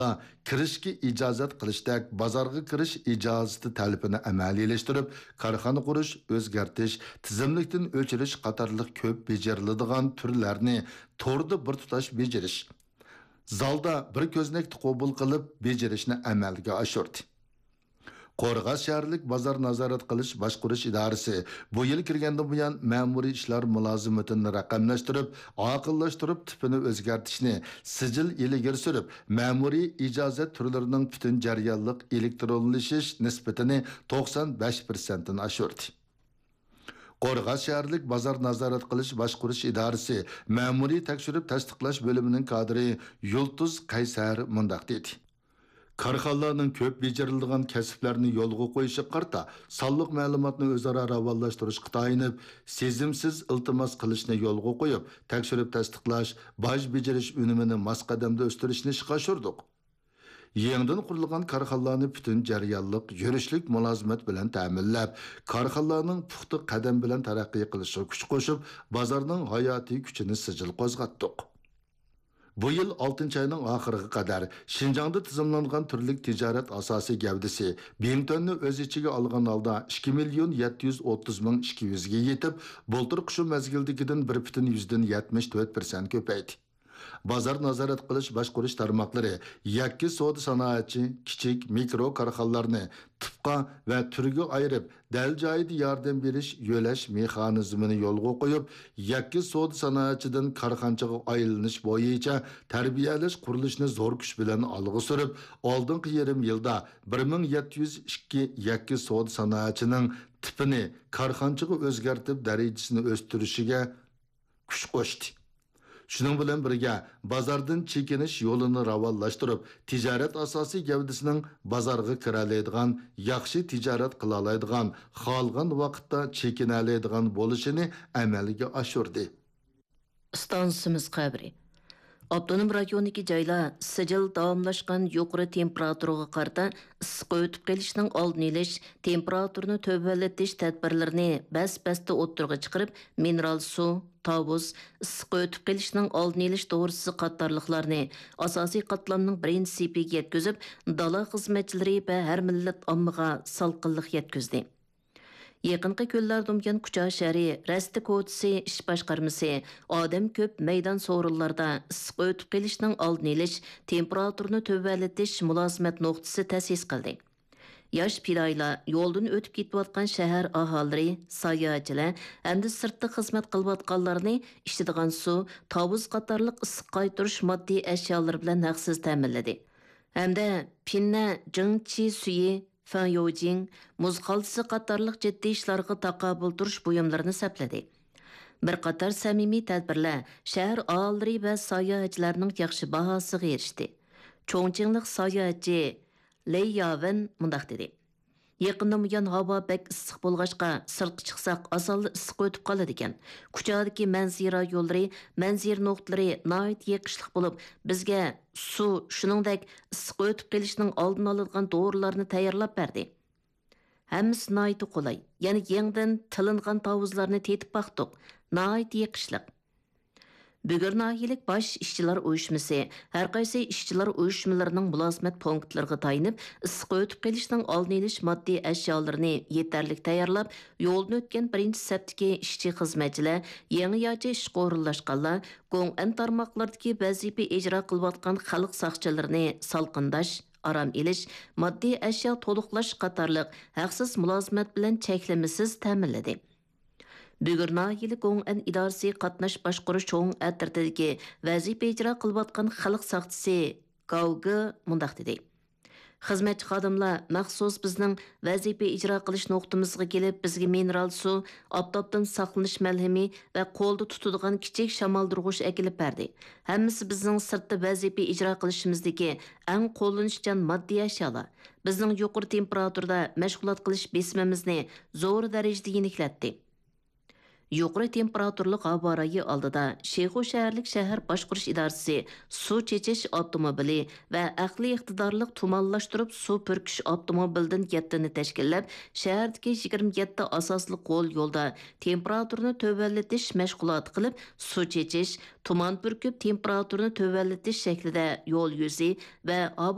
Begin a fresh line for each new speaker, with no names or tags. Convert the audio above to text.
kirishga ijozat qilishdek bozorga kirish ijozati talabini amaliyleştirib, korxona qurish, o'zgartish, tizimlikdan o'chirish qatorliq ko'p bejariladigan turlarni to'rda bir tutash bejirish. Zalda bir ko'znakni qabul qilib bejirishni amalga oshirdi. Qo'rg'as shaharlik bozor nazorat qilish boshqarish idorasi bu yil kirgandan buyon ma'muriy ishlar mulozimatini raqamlashtirib, oqillashtirib, tipini o'zgartishni, sijil ilgari surib, ma'muriy ijozat turlarining butun jarayonlik elektronlashish nisbatini 95% dan oshirdi. Qo'rg'as shaharlik bozor nazorat qilish boshqarish idorasi ma'muriy tekshirib tasdiqlash bo'limining kadri Yulduz Qaysar mundaq dedi. Korxonalarning ko'p bejariladigan kasblarni yo'lga qo'yishi qarta sonliq ma'lumotni o'zaro rivojlantirishga tayinib, sezimsiz iltimos qilishni yo'lga qo'yib, tekshirib tasdiqlash, boj bejirish unumini masqadamda o'stirishni ishga oshirdik. Yangidan qurilgan korxonalarni butun jarayonlik, yurishlik mulozimat bilan ta'minlab, korxonalarning puxta qadam bilan taraqqiy qilishiga kuch qo'shib, bozorning hayotiy kuchini sijil qo'zg'atdik. Bu yil 6-oyning oxiriga qadar Şinjan'da tizimlangan turlik tijorat asosiy gavdasi 1000 tonni o'z ichiga olgan holda 2.730.200 ga yetib, bo'ltirq shu mazgildagidan 1.74% ko'paydi. Bozor nazorat qilish boshqarish tarmoqlari yakki savdo sanoatchi, kichik mikro korxonalarni tipqa va turga ayirib, dal joyida yordam berish yo'lash mexanizmini yo'lga qo'yib, yakki savdo sanoatchidan korxonchaga aylanish bo'yicha tarbiyalash qurilishini zo'r kuch bilan olg'a surib, oldingi yarim yilda 1702 yakki savdo sanoatchining tipini korxonchaga o'zgartib darajasini o'stirishiga kuch qo'shdi. Shuning bilan birga bozordan chekinish yo'lini rivojlantirib, tijorat asosiy gavdasining bozorga kira oladigan, yaxshi tijorat qila oladigan, xohlagan vaqtda chekina oladigan bo'lishini amalga oshirdi.
Stansimiz qabri. Abdunum rayonidagi joylar sijil davomlashgan yuqori temperaturaga qarata issiq o'tib kelishning oldini olish, temperaturani tövbəletish tadbirlarini bas-basda o'ttirg'a chiqarib, mineral suv, tavuz, issiq o'tib kelishning oldini olish to'g'risida qatorliqlarni asosiy qatlamning birinchi sepiga yetkazib, dala xizmatchilari va har millat ommaga salqinlik yetkazdi. Yaqinqi kunlarda umgan Kucha shahri Rasti ko'chasi ish boshqarmasi odam ko'p maydon so'rinlarda issiq o'tib kelishning oldini olish, temperaturani tövbəletish mulozimat nuqtasi ta'sis qildi. Yosh piloylar, yo'ldan o'tib ketayotgan shahar aholilari, sayohatchilar hamda sirtda xizmat qilayotganlarni ishlaydigan suv, tavuz qatorliq issiq qaytirish moddiy ashyolari bilan haqsiz ta'minladi. Hamda pinna jingchi suyi Fan Yojing, muz qaltisi qatorliq jiddiy ishlarga taqabul turish buyumlarini sapladi. Bir qator samimiy tadbirlar shahar aholilari va sayohatchilarning yaxshi bahosiga erishdi. Cho'ngchinglik sayohatchi Ley Yaven mundaq dedi. Yaqindan buyon havo bek issiq bo'lg'achqa sirtqa chiqsaq asalli issiq o'tib qoladi ekan. Kuchadagi manzira yo'llari, manzir nuqtalari nihoyat yiqishliq bo'lib, bizga suv, shuningdek issiq o'tib kelishning oldini oladigan dorilarni tayyorlab berdi. Hammasi nihoyat qulay. Ya'ni yangidan tilingan tavuzlarni tetib baqdiq. Nihoyat yiqishliq. Bugün nahiyelik baş işçiler uyuşması, her qaysi işçiler uyuşmalarının mülazimet punktlarına tayinib, issiq o'tib kelishning oldini olish moddiy ashyolarni yetarlik tayyorlab, yo'ldan o'tgan birinchi saptagi ishchi xizmatchilar, yangi yoki ishga o'rinlashganlar, go'ng tarmoqlardagi vazifa ijro qilayotgan xalq soqchilarini salqindash, aram elish, moddiy ashyo to'liqlash qatorliq haqsiz mulozimat bilan cheklamasiz ta'minladi. Bugun nahiyelik go'ng idorasi qatnash boshqarish cho'ng atirtidagi vazifa ijro qilayotgan xalq soqchisi Gavga mundaq dedi. Xizmatchi xodimlar maxsus bizning vazifa ijro qilish nuqtamizga kelib, bizga mineral suv, oftobdan saqlanish malhami va qo'lda tutadigan kichik shamoldurg'ich akilib berdi. Hammasi bizning sirtda vazifa ijro qilishimizdagi eng qo'llanishchan moddiy ashyolar. Bizning yuqori temperaturada mashg'ulot qilish besimimizni zo'r darajada yeniklatdi. Yuqori temperaturli havo rayi oldida Sheyxu shaharlik shahar boshqarish idorasi suv chechish avtomobili va aqliy iqtidorliq tumanlashtirib suv purkish avtomobildan 7 ni tashkillab, shahardagi 27 asosli qo'l yo'lda temperaturani tövbəletish mashg'uloti qilib, suv chechish, tuman purkib temperaturani tövbəletish shaklida yo'l yuzi va